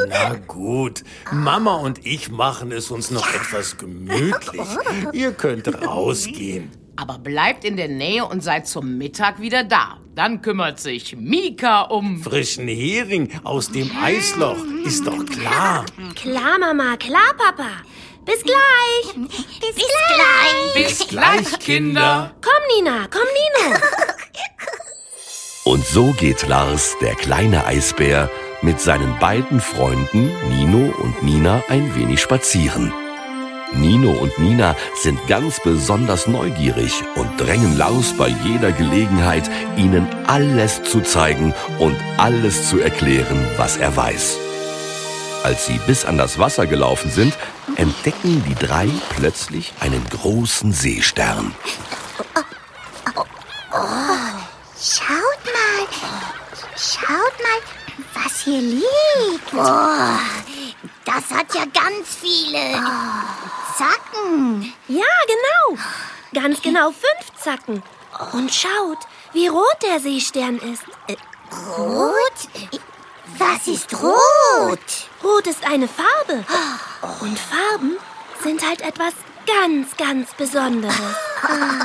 Na gut, Mama und ich machen es uns noch etwas gemütlich. Ihr könnt rausgehen. Aber bleibt in der Nähe und seid zum Mittag wieder da. Dann kümmert sich Mika um... Frischen Hering aus dem Eisloch, ist doch klar. Klar, Mama, klar, Papa. Bis gleich. Bis gleich. Bis gleich, Kinder. Komm, Nina, komm, Nino. Und so geht Lars, der kleine Eisbär, mit seinen beiden Freunden Nino und Nina ein wenig spazieren. Nino und Nina sind ganz besonders neugierig und drängen Lars bei jeder Gelegenheit, ihnen alles zu zeigen und alles zu erklären, was er weiß. Als sie bis an das Wasser gelaufen sind, entdecken die drei plötzlich einen großen Seestern. Schaut mal, was hier liegt. Oh, das hat ja ganz viele Zacken. Ja, genau. Ganz genau 5 Zacken. Und schaut, wie rot der Seestern ist. Rot? Was ist rot? Rot ist eine Farbe. Und Farben sind halt etwas ganz, ganz Besonderes.